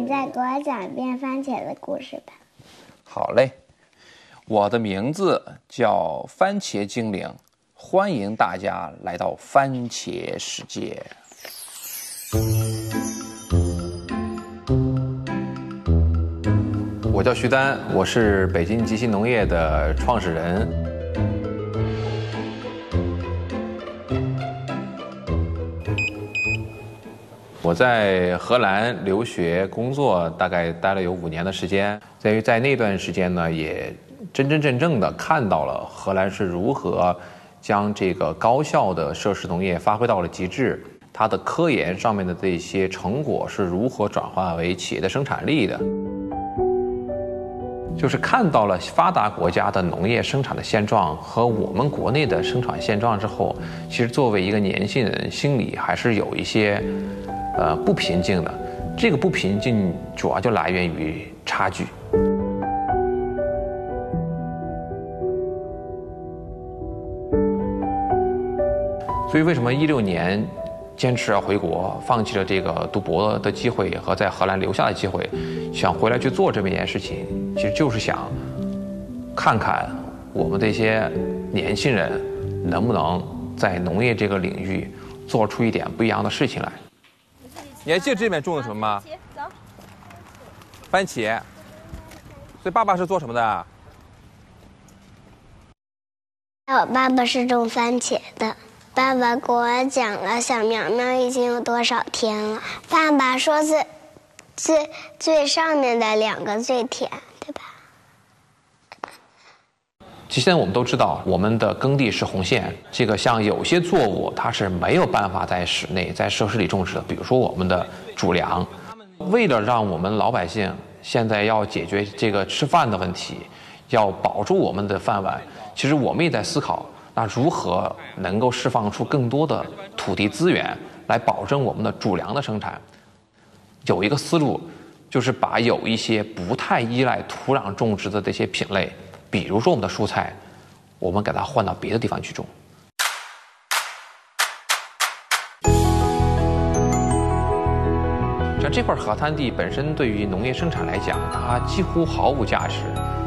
你再给我讲一遍番茄的故事吧。 好嘞，我的名字叫番茄精灵，欢迎大家来到番茄世界。我叫徐丹，我是北京吉信农业的创始人。我在荷兰留学工作，大概待了有5年的时间。在那段时间呢，也真正的看到了荷兰是如何将这个高效的设施农业发挥到了极致，它的科研上面的这些成果是如何转化为企业的生产力的。就是看到了发达国家的农业生产的现状和我们国内的生产现状之后，其实作为一个年轻人，心里还是有一些不平静的。这个不平静主要就来源于差距。所以为什么16年坚持要回国，放弃了这个读博的机会和在荷兰留下的机会，想回来去做这么一件事情，其实就是想看看我们这些年轻人能不能在农业这个领域做出一点不一样的事情来。你还记得这里面种的什么吗？番茄。所以爸爸是做什么的？ 我爸爸是种番茄的。爸爸给我讲了小苗苗已经有多少天了。爸爸说最上面的2个最甜，对吧？ 其实现在我们都知道，我们的耕地是红线。这个像有些作物，它是没有办法在室内、在设施里种植的，比如说我们的主粮。为了让我们老百姓现在要解决这个吃饭的问题，要保住我们的饭碗，其实我们也在思考，那如何能够释放出更多的土地资源，来保证我们的主粮的生产？有一个思路，就是把有一些不太依赖土壤种植的这些品类，比如说我们的蔬菜，我们给它换到别的地方去种。像这块河滩地本身对于农业生产来讲，它几乎毫无价值。